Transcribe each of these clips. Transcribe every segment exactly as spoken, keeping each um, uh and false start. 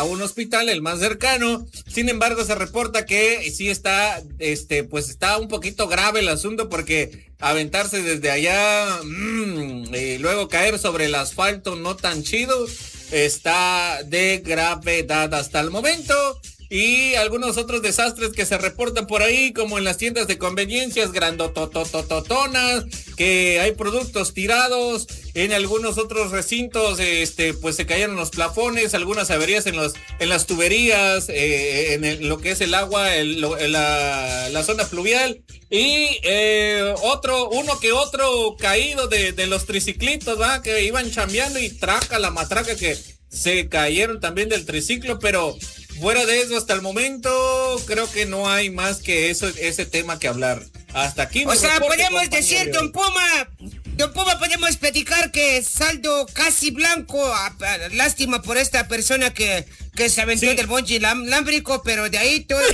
un hospital, el más cercano. Sin embargo, se reporta que sí está, este, pues está un poquito grave el asunto porque aventarse desde allá mmm, y luego caer sobre el asfalto no tan chido, está de gravedad hasta el momento. Y algunos otros desastres que se reportan por ahí, como en las tiendas de conveniencias grandotototototonas, que hay productos tirados. En algunos otros recintos, este, pues se cayeron los plafones, algunas averías en los, en las tuberías, eh, en el, lo que es el agua, el, lo, la, la zona pluvial. Y eh, otro, uno que otro caído de, de los triciclitos, ¿va? Que iban chambeando y traca la matraca que se cayeron también del triciclo, pero fuera de eso, hasta el momento, creo que no hay más que eso, ese tema que hablar. Hasta aquí. O sea, podemos decir, don Puma, don Puma, podemos platicar que saldo casi blanco. Lástima por esta persona que, que se aventó sí. del bungee lámbrico, pero de ahí todo.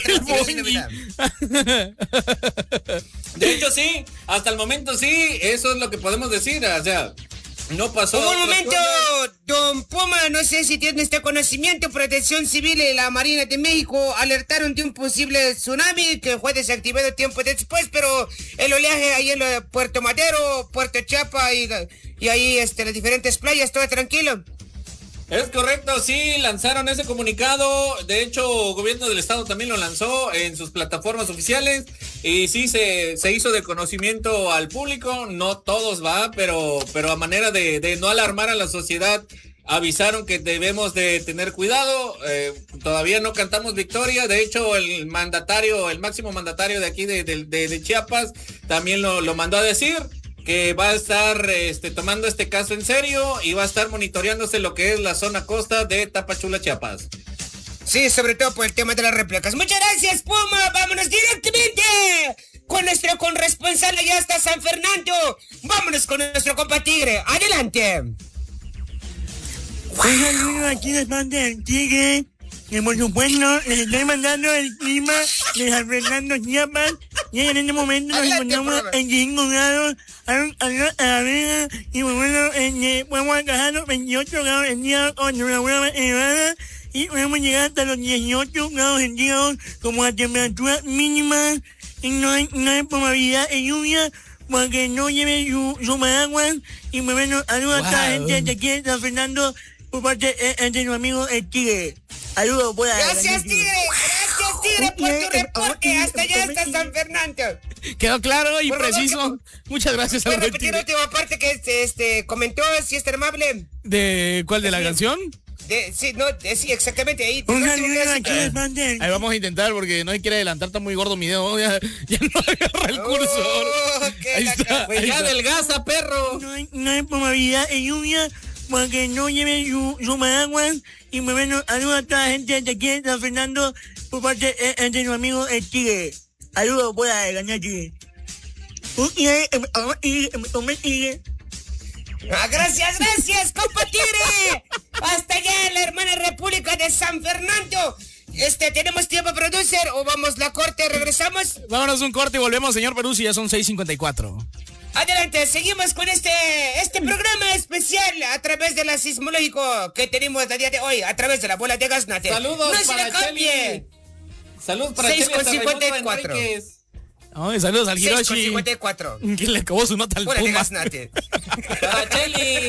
De hecho, sí, hasta el momento sí, eso es lo que podemos decir, o sea. No pasó. Un momento, don Puma, no sé si tiene este conocimiento. Protección Civil y la Marina de México alertaron de un posible tsunami que fue desactivado tiempo después, pero el oleaje ahí en Puerto Madero, Puerto Chiapa y, y ahí este, las diferentes playas, todo tranquilo. Es correcto, sí, lanzaron ese comunicado. De hecho, el gobierno del estado también lo lanzó en sus plataformas oficiales. Y sí, se, se hizo de conocimiento al público. No todos, va, pero, pero a manera de, de no alarmar a la sociedad, avisaron que debemos de tener cuidado. Eh, todavía no cantamos victoria. De hecho, el mandatario, el máximo mandatario de aquí de, de, de, de Chiapas, también lo, lo mandó a decir, que va a estar este, tomando este caso en serio y va a estar monitoreándose lo que es la zona costa de Tapachula, Chiapas. Sí, sobre todo por el tema de las réplicas. Muchas gracias, Puma. Vámonos directamente con nuestro corresponsal allá hasta San Fernando. Vámonos con nuestro compa Tigre. Adelante. Un saludo aquí de parte del Tigre. Que por supuesto les estoy mandando el clima de San Fernando, Chiapas. Y en este momento nos encontramos en cinco grados a la vega. Y bueno, en podemos alcanzar los veintiocho grados el día con una buena elevada. Y podemos llegar hasta los dieciocho grados centígrados como la temperatura mínima. Y no hay, no hay probabilidad de lluvia porque no lleve su, su paraguas. Y bueno, saludos wow. a toda la gente de aquí de San Fernando por parte de, de su amigo el Tigre. Saludos, buenas. Gracias, Tigre. Gracias, Tigre, por tu reporte. Hasta allá, hasta San Fernando. Quedó claro y por preciso. Favor, Muchas gracias. ¿Puedo repetir la última parte que este, este, comentó, si es tan amable? ¿De cuál? ¿De la sí. canción? De, sí, no, de, sí, exactamente. Ahí, Un saludo aquí de parte. Ahí vamos a intentar porque no quiere adelantar, está muy gordo mi dedo. Ya, ya no agarra el cursor. Oh, ahí está, pues ahí ya está. adelgaza, perro. No hay, no hay probabilidad de lluvia porque no lleve su, su paraguas. Y bueno, saludos a toda la gente de aquí de San Fernando por parte de, de su amigo el Tigre. Saludos, voy a ganar Tigre. Ah, gracias, gracias, compa Tigre. Hasta allá en la hermana República de San Fernando. Este, ¿tenemos tiempo, producer? ¿O vamos la corte? ¿Regresamos? Vámonos un corte y volvemos, señor Peruzzi, ya son seis cincuenta y cuatro. Adelante, seguimos con este este programa especial a través de la sismológico que tenemos el día de hoy, a través de la bola de Gaznate. Saludos no para Cheli. Saludos para seis con cincuenta y cuatro. Ay, saludos al Hiroshi. seis con cincuenta y cuatro. Que le acabó su nota al bola Puma. De Gaznate. Para Cheli.